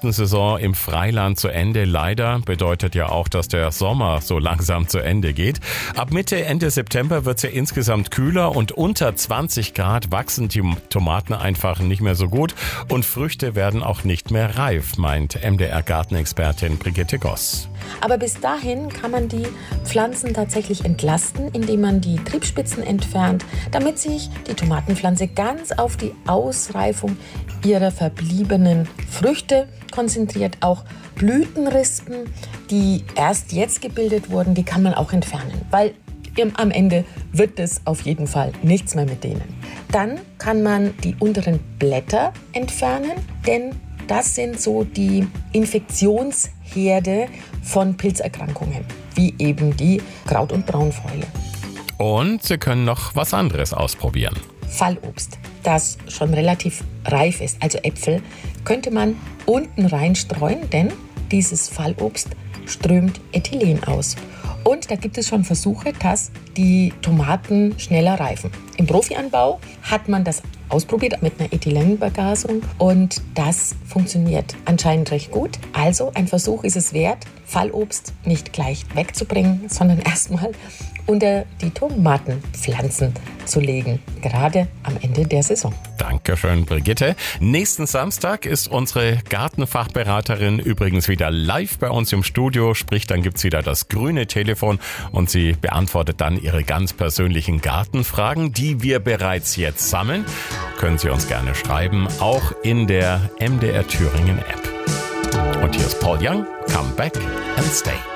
Gartensaison im Freiland zu Ende. Leider bedeutet ja auch, dass der Sommer so langsam zu Ende geht. Ab Ende September wird es ja insgesamt kühler und unter 20 Grad wachsen die Tomaten einfach nicht mehr so gut und Früchte werden auch nicht mehr reif, meint MDR-Gartenexpertin Brigitte Goss. Aber bis dahin kann man die Pflanzen tatsächlich entlasten, indem man die Triebspitzen entfernt, damit sich die Tomatenpflanze ganz auf die Ausreifung ihrer verbliebenen Früchte konzentriert. Auch Blütenrispen, die erst jetzt gebildet wurden, die kann man auch entfernen, weil am Ende wird es auf jeden Fall nichts mehr mit denen. Dann kann man die unteren Blätter entfernen, denn das sind so die Infektionsherde von Pilzerkrankungen, wie eben die Kraut- und Braunfäule. Und Sie können noch was anderes ausprobieren. Fallobst, das schon relativ reif ist, also Äpfel, könnte man unten reinstreuen, denn dieses Fallobst strömt Ethylen aus. Und da gibt es schon Versuche, dass die Tomaten schneller reifen. Im Profianbau hat man das ausprobiert mit einer Ethylenübergasung und das funktioniert anscheinend recht gut. Also ein Versuch ist es wert, Fallobst nicht gleich wegzubringen, sondern erstmal unter die Tomatenpflanzen zu legen, gerade am Ende der Saison. Dankeschön, Brigitte. Nächsten Samstag ist unsere Gartenfachberaterin übrigens wieder live bei uns im Studio. Sprich, dann gibt's wieder das grüne Telefon und sie beantwortet dann Ihre ganz persönlichen Gartenfragen, die wir bereits jetzt sammeln. Können Sie uns gerne schreiben, auch in der MDR Thüringen App. Und hier ist Paul Young, Come Back and Stay.